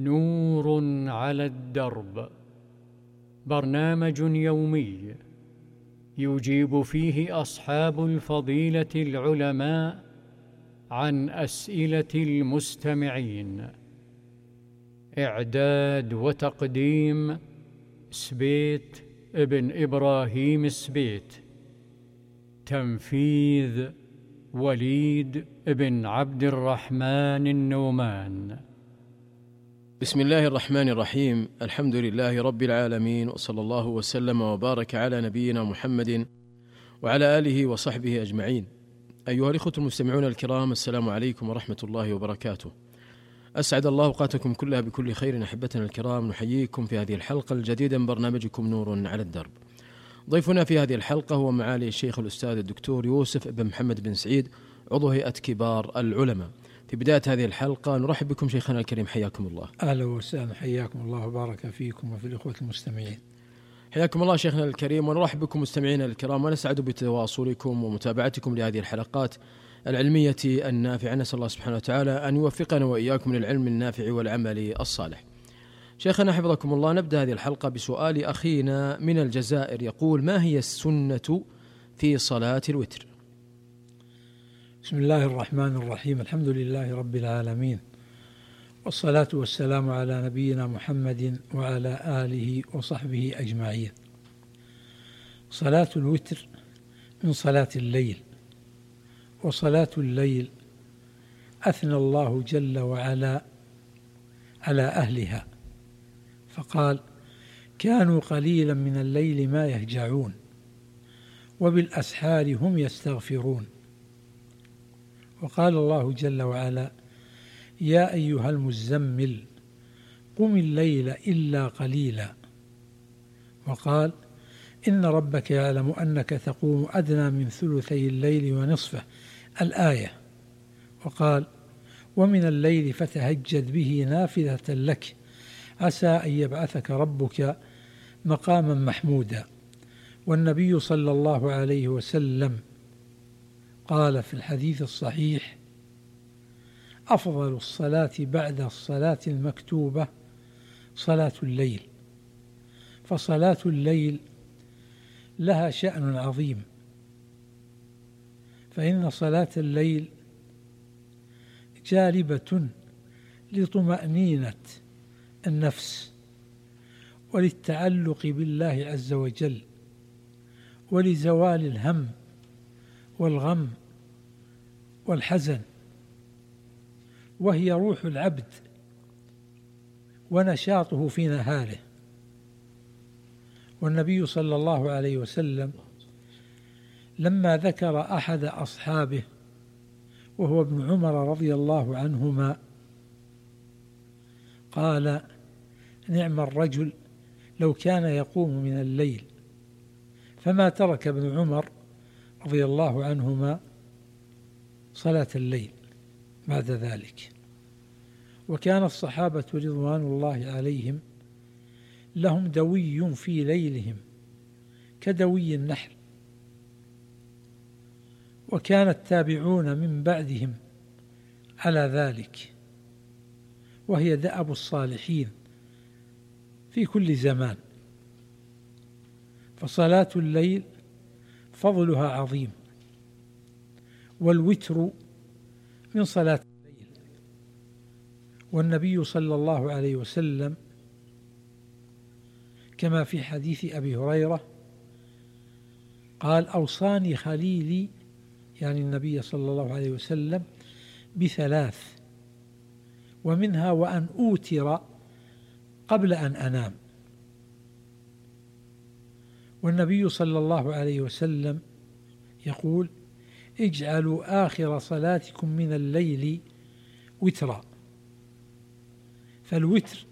نور على الدرب، برنامج يومي يجيب فيه أصحاب الفضيلة العلماء عن أسئلة المستمعين. إعداد وتقديم سبيت ابن إبراهيم السبيت. تنفيذ وليد بن عبد الرحمن النومان. بسم الله الرحمن الرحيم. الحمد لله رب العالمين، وصلى الله وسلم وبارك على نبينا محمد وعلى آله وصحبه أجمعين. أيها الإخوة المستمعون الكرام، السلام عليكم ورحمة الله وبركاته. أسعد الله أوقاتكم كلها بكل خير. أحبتنا الكرام، نحييكم في هذه الحلقة الجديدة من برنامجكم نور على الدرب. ضيفنا في هذه الحلقة هو معالي الشيخ الأستاذ الدكتور يوسف بن محمد بن سعيد، عضو هيئة كبار العلماء. في بداية هذه الحلقة نرحب بكم شيخنا الكريم، حياكم الله. أهلا وسهلا، حياكم الله وبارك فيكم وفي الإخوة المستمعين. حياكم الله شيخنا الكريم، ونرحب بكم مستمعينا الكرام، ونسعد بتواصلكم ومتابعتكم لهذه الحلقات العلمية النافعة. نسأل الله سبحانه وتعالى أن يوفقنا وإياكم للعلم النافع والعمل الصالح. شيخنا حفظكم الله، نبدأ هذه الحلقة بسؤال أخينا من الجزائر، يقول: ما هي السنة في صلاة الوتر؟ بسم الله الرحمن الرحيم. الحمد لله رب العالمين، والصلاة والسلام على نبينا محمد وعلى آله وصحبه أجمعين. صلاة الوتر من صلاة الليل، وصلاة الليل أثنى الله جل وعلا على أهلها فقال: كانوا قليلا من الليل ما يهجعون وبالأسحار هم يستغفرون. وقال الله جل وعلا: يا أيها المزمل قم الليل إلا قليلا. وقال: إن ربك يعلم أنك تقوم أدنى من ثلثي الليل ونصفه، الآية. وقال: ومن الليل فتهجد به نافلة لك عسى أن يبعثك ربك مقاما محمودا. والنبي صلى الله عليه وسلم قال في الحديث الصحيح: أفضل الصلاة بعد الصلاة المكتوبة صلاة الليل. فصلاة الليل لها شأن عظيم، فإن صلاة الليل جالبة لطمأنينة النفس وللتعلق بالله عز وجل ولزوال الهم والغم والحزن، وهي روح العبد ونشاطه في نهاره. والنبي صلى الله عليه وسلم لما ذكر أحد أصحابه وهو ابن عمر رضي الله عنهما قال: نعم الرجل لو كان يقوم من الليل. فما ترك ابن عمر رضي الله عنهما صلاة الليل بعد ذلك. وكان الصحابة رضوان الله عليهم لهم دوي في ليلهم كدوي النحل، وكان التابعون من بعدهم على ذلك، وهي دأب الصالحين في كل زمان. فصلاة الليل فضلها عظيم، والوتر من صلاة الليل. والنبي صلى الله عليه وسلم كما في حديث أبي هريرة قال: أوصاني خليلي، يعني النبي صلى الله عليه وسلم، بثلاث، ومنها وأن أوتر قبل أن أنام. والنبي صلى الله عليه وسلم يقول: اجعلوا آخر صلاتكم من الليل وترا. فالوتر